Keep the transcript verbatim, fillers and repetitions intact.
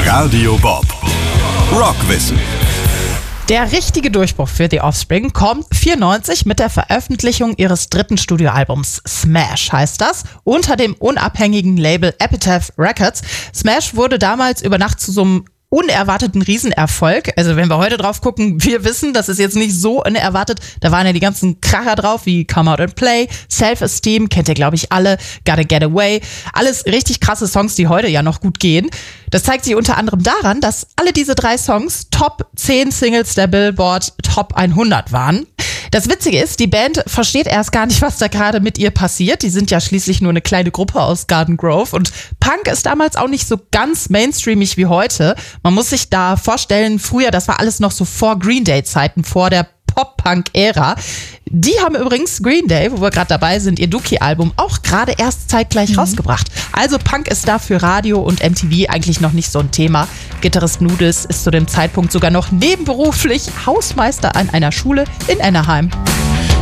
Radio Bob. Rockwissen. Der richtige Durchbruch für The Offspring kommt vierundneunzig mit der Veröffentlichung ihres dritten Studioalbums. Smash heißt das, unter dem unabhängigen Label Epitaph Records. Smash wurde damals über Nacht zu so einem unerwarteten Riesenerfolg. Also wenn wir heute drauf gucken, wir wissen, das ist jetzt nicht so unerwartet. Da waren ja die ganzen Kracher drauf, wie Come Out and Play, Self-Esteem, kennt ihr glaube ich alle, Gotta Get Away. Alles richtig krasse Songs, die heute ja noch gut gehen. Das zeigt sich unter anderem daran, dass alle diese drei Songs Top zehn Singles der Billboard Top hundert waren. Das Witzige ist, die Band versteht erst gar nicht, was da gerade mit ihr passiert. Die sind ja schließlich nur eine kleine Gruppe aus Garden Grove und Punk ist damals auch nicht so ganz mainstreamig wie heute. Man muss sich da vorstellen, früher, das war alles noch so vor Green Day-Zeiten, vor der Pop-Punk-Ära. Die haben übrigens Green Day, wo wir gerade dabei sind, ihr Dookie-Album auch gerade erst zeitgleich mhm. rausgebracht. Also Punk ist da für Radio und M T V eigentlich noch nicht so ein Thema. Gitarrist Noodles ist zu dem Zeitpunkt sogar noch nebenberuflich Hausmeister an einer Schule in Anaheim.